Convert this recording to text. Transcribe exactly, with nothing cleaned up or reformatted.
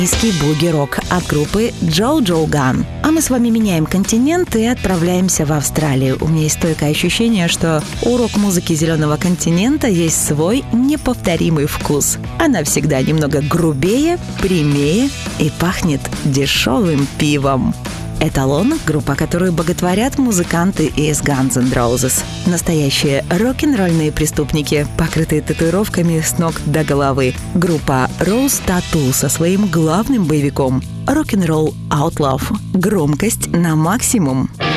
Иский буги-рок от группы Джо-Джо Ган. А мы с вами меняем континент и отправляемся в Австралию. У меня есть стойкое ощущение, что у рок-музыки Зеленого континента есть свой неповторимый вкус. Она всегда немного грубее, прямее и пахнет дешевым пивом. Эталон – группа, которую боготворят музыканты из Guns N' Roses. Настоящие рок-н-ролльные преступники, покрытые татуировками с ног до головы. Группа Rose Tattoo со своим главным боевиком – Rock'n'Roll Outlaw. Громкость на максимум.